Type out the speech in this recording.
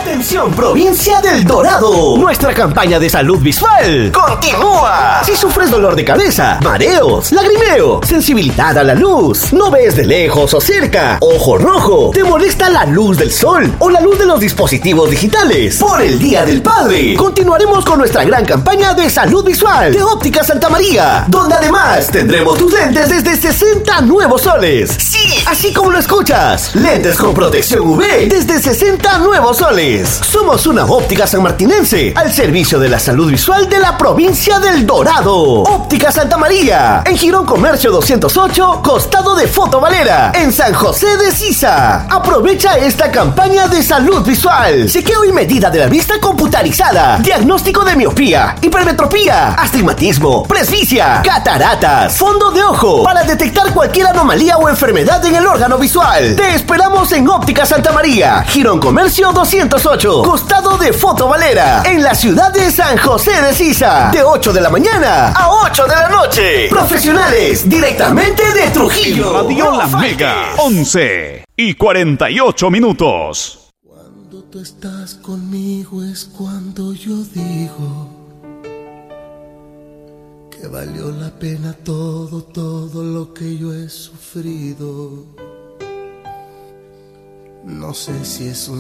Atención, provincia del Dorado. Nuestra campaña de salud visual continúa. Si sufres dolor de cabeza, mareos, lagrimeo, sensibilidad a la luz, no ves de lejos o cerca, ojo rojo, te molesta la luz del sol o la luz de los dispositivos digitales, por el Día del Padre, continuaremos con nuestra gran campaña de salud visual de Óptica Santa María, donde además tendremos tus lentes desde 60 nuevos soles. Sí, así como lo escuchas, lentes con protección UV desde 60 nuevos soles. Somos una óptica sanmartinense al servicio de la salud visual de la provincia del Dorado. Óptica Santa María, en Girón Comercio 208, costado de Foto Valera, en San José de Sisa. Aprovecha esta campaña de salud visual. Chequeo y medida de la vista computarizada. Diagnóstico de miopía, hipermetropía, astigmatismo, presbicia, cataratas, fondo de ojo, para detectar cualquier anomalía o enfermedad en el órgano visual. Te esperamos en Óptica Santa María, Girón Comercio 208, costado de Foto Valera, en la ciudad de San José de Sisa, de 8 de la mañana a 8 de la noche. Profesionales directamente de Trujillo. Radio La Mega, 11:48. Cuando tú estás conmigo es cuando yo digo que valió la pena todo lo que yo he sufrido. No sé si es un